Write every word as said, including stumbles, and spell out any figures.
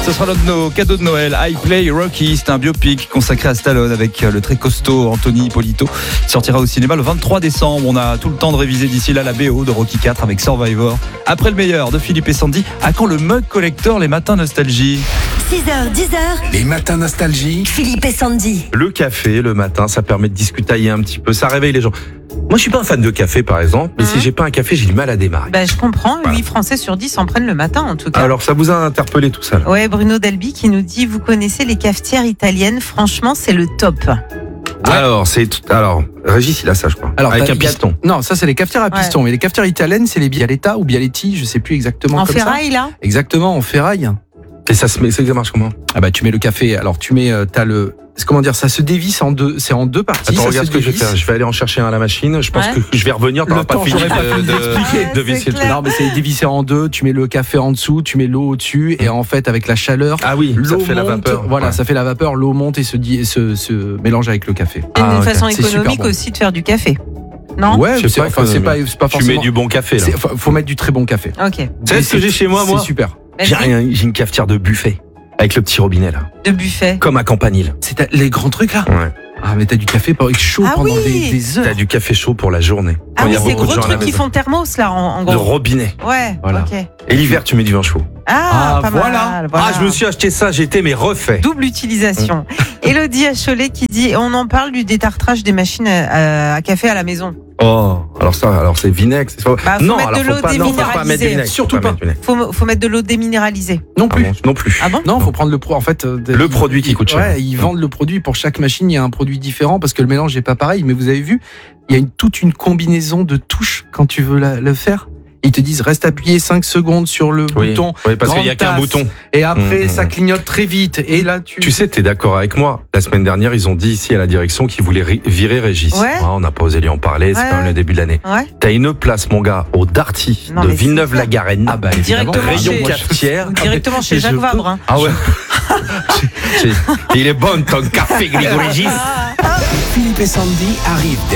Ce sera l'un de nos cadeaux de Noël. I Play Rocky, c'est un biopic consacré à Stallone avec le très costaud Anthony Ippolito. Il sortira au cinéma le vingt-trois décembre. On a tout le temps de réviser d'ici là la B O de Rocky quatre avec Survivor. Après le meilleur de Philippe et Sandy, à quand le mug collector, les matins nostalgie? six heures, dix heures. Les matins nostalgie. Philippe et Sandy. Le café, le matin, ça permet de discutailler un petit peu, ça réveille les gens. Moi, je suis pas un fan de café, par exemple, mais mmh. si j'ai pas un café, j'ai du mal à démarrer. Bah, je comprends. Voilà. huit Français sur dix en prennent le matin, en tout cas. Alors, ça vous a interpellé tout ça là? Ouais, Bruno Delby qui nous dit, vous connaissez les cafetières italiennes? Franchement, c'est le top. Ouais. Alors, c'est alors Régis, il a ça, je crois. Alors, avec un piston. A... Non, ça c'est les cafetières à piston, ouais. Mais les cafetières italiennes, c'est les Bialetta ou Bialetti, je sais plus exactement. En comme ferraille, ça. là. Exactement, en ferraille. Et ça se met, ça marche comment? Ah bah tu mets le café. Alors tu mets, euh, t'as le, comment dire, ça se dévisse en deux, c'est en deux parties. Attends, ça regarde se ce que je vais dévisse. faire. Je vais aller en chercher un à la machine. Je pense Ouais. que je vais revenir. T'auras Le pas temps, fini j'aurais pas de, pu de, l'expliquer. de visser le truc. Non mais c'est dévissé en deux. Tu mets le café en dessous, tu mets l'eau au-dessus, et en fait avec la chaleur, Ah oui, l'eau ça fait la monte, vapeur. Voilà, Ouais. ça fait la vapeur, l'eau monte et se, dit, se, se mélange avec le café. C'est Ah, une ok. façon C'est super économique bon. aussi de faire du café. Non? Ouais, Je sais c'est pas, enfin, c'est pas, c'est pas Tu forcément. mets du bon café là. c'est- faut, faut mettre du très bon café. Ok. Tu sais ce que j'ai chez moi, moi C'est super. J'ai rien, j'ai une cafetière de buffet avec le petit robinet là, De buffet. comme à Campanile. C'est ta- les grands trucs là. Ouais. Ah mais t'as du café pour- chaud Ah pendant oui. des, des heures. T'as du café chaud pour la journée. Ah Quand il oui, y a ces beaucoup de gros gens à la trucs qui maison. font thermos, là, en, en Le gros. robinet. Ouais, Voilà. ok. Et l'hiver, tu mets du vin chaud. Ah, Ah, pas voilà. mal. Voilà. Ah, je me suis acheté ça, j'ai été mais refait. Double utilisation. Élodie à Cholet qui dit, on en parle du détartrage des machines à, à café à la maison. Oh, alors ça, alors c'est vinaigre, c'est ça. Bah, faut non, mettre alors de l'eau faut pas, non, faut pas mettre déminéralisée. de vinaigre. Surtout faut pas. mettre de vinaigre. Faut, faut mettre de l'eau déminéralisée. Non Ah plus. bon, non plus. Ah bon? Non, faut prendre le pro. En fait, euh, Le ils- produit qui ils- coûte cher. Ouais, ils vendent le produit pour chaque machine. Il y a un produit différent parce que le mélange n'est pas pareil. Mais vous avez vu, il y a une, toute une combinaison de touches quand tu veux la- le faire. Ils te disent reste appuyé cinq secondes sur le Oui, bouton. oui, parce qu'il y a grande qu'un tasse, bouton. Et après, Mmh, ça mmh. clignote très vite. Et là, tu. Tu sais, t'es d'accord avec moi. La semaine dernière, ils ont dit ici à la direction qu'ils voulaient ri- virer Régis. Ouais. Ah, on n'a pas osé lui en parler, c'est Ouais, quand même ouais. le début de l'année. Ouais. T'as une place, mon gars, au Darty Non, de mais c'est Villeneuve-la-Garenne. Ah bah évidemment. Directement Rayon chez- cafetière. Directement chez mais Jacques je peux- Vabre. Hein. Ah ouais. Il est bon ton café, Grégorigis. Ah. Philippe et Sandy arrivent dès